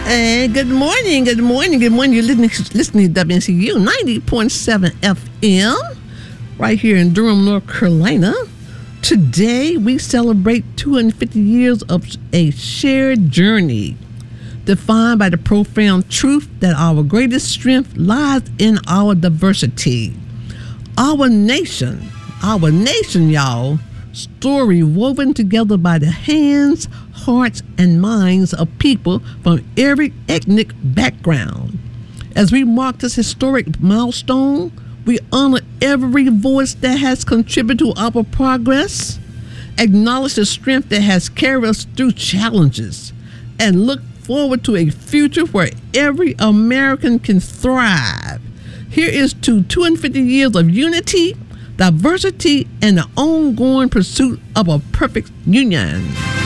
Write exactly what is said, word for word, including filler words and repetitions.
And good morning, good morning, good morning. You're listening, listening to W N C U ninety point seven F M right here in Durham, North Carolina. Today, we celebrate two hundred fifty years of a shared journey defined by the profound truth that our greatest strength lies in our diversity. Our nation, our nation, y'all, story woven together by the hands, hearts, and minds of people from every ethnic background. As we mark this historic milestone, we honor every voice that has contributed to our progress, acknowledge the strength that has carried us through challenges, and look forward to a future where every American can thrive. Here is to two hundred fifty years of unity, diversity, and the ongoing pursuit of a perfect union.